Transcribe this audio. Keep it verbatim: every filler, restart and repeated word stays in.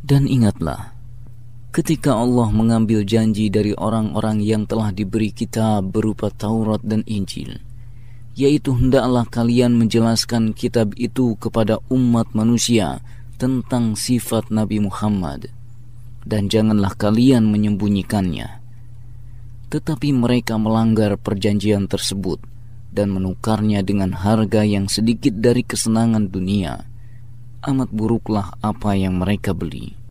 Dan ingatlah, ketika Allah mengambil janji dari orang-orang yang telah diberi kitab berupa Taurat dan Injil, yaitu hendaklah kalian menjelaskan kitab itu kepada umat manusia tentang sifat Nabi Muhammad, dan janganlah kalian menyembunyikannya. Tetapi mereka melanggar perjanjian tersebut dan menukarnya dengan harga yang sedikit dari kesenangan dunia. Amat buruklah apa yang mereka beli.